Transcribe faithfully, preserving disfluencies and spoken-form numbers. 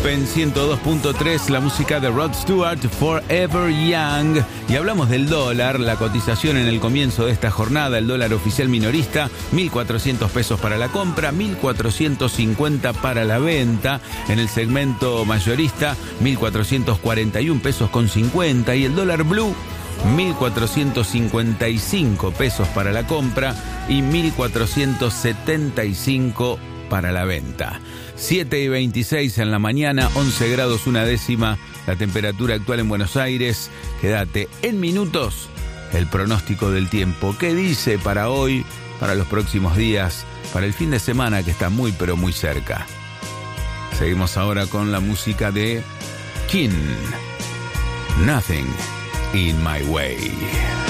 en ciento dos punto tres, la música de Rod Stewart, Forever Young. Y hablamos del dólar, la cotización en el comienzo de esta jornada, el dólar oficial minorista, mil cuatrocientos pesos para la compra, mil cuatrocientos cincuenta para la venta. En el segmento mayorista, mil cuatrocientos cuarenta y uno pesos con cincuenta. Y el dólar blue, mil cuatrocientos cincuenta y cinco pesos para la compra y mil cuatrocientos setenta y cinco para la venta. siete y veintiséis en la mañana, once grados una décima, la temperatura actual en Buenos Aires. Quédate en minutos el pronóstico del tiempo. ¿Qué dice para hoy, para los próximos días, para el fin de semana que está muy pero muy cerca? Seguimos ahora con la música de Kin, Nothing in My Way.